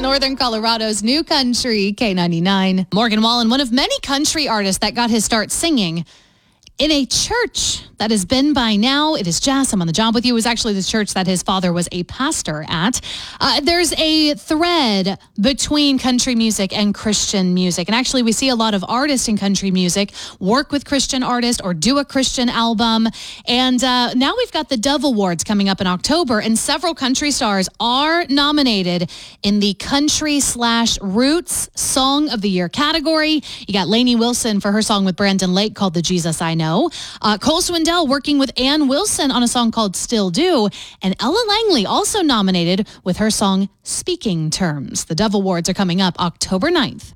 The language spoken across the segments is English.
Northern Colorado's new country, K99. Morgan Wallen, one of many country artists that got his start singing in a church that has been by now, it is Jess, I'm on the job with you, is actually the church that his father was a pastor at. There's a thread between country music and Christian music. And actually, we see a lot of artists in country music work with Christian artists or do a Christian album. And now we've got the Dove Awards coming up in October, and several country stars are nominated in the Country/Roots Song of the Year category. You got Lainey Wilson for her song with Brandon Lake called The Jesus I Know. Cole Swindell working with Ann Wilson on a song called Still Do. And Ella Langley also nominated with her song Speaking Terms. The Dove Awards are coming up October 9th.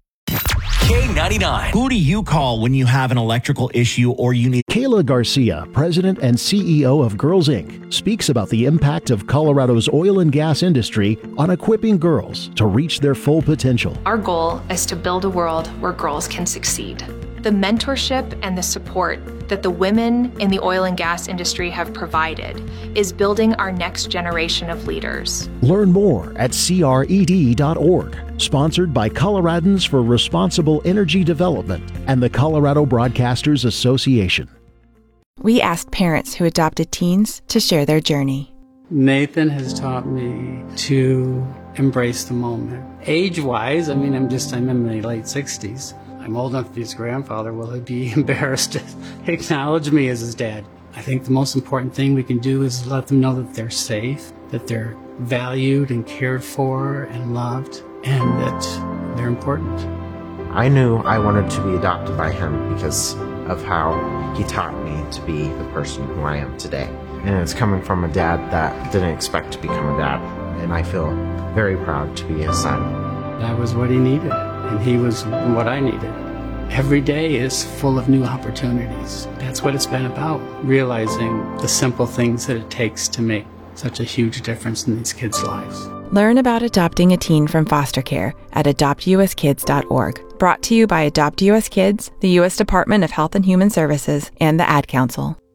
K99. Who do you call when you have an electrical issue or you need... Kayla Garcia, president and CEO of Girls Inc., speaks about the impact of Colorado's oil and gas industry on equipping girls to reach their full potential. Our goal is to build a world where girls can succeed. The mentorship and the support that the women in the oil and gas industry have provided is building our next generation of leaders. Learn more at cred.org. Sponsored by Coloradans for Responsible Energy Development and the Colorado Broadcasters Association. We asked parents who adopted teens to share their journey. Nathan has taught me to embrace the moment. Age-wise, I'm in my late 60s. I'm old enough to be his grandfather. Will he be embarrassed to acknowledge me as his dad? I think the most important thing we can do is let them know that they're safe, that they're valued and cared for and loved, and that they're important. I knew I wanted to be adopted by him because of how he taught me to be the person who I am today. And it's coming from a dad that didn't expect to become a dad, and I feel very proud to be his son. I was what he needed, and he was what I needed. Every day is full of new opportunities. That's what it's been about, realizing the simple things that it takes to make such a huge difference in these kids' lives. Learn about adopting a teen from foster care at adoptuskids.org. Brought to you by Adopt US Kids, the U.S. Department of Health and Human Services, and the Ad Council.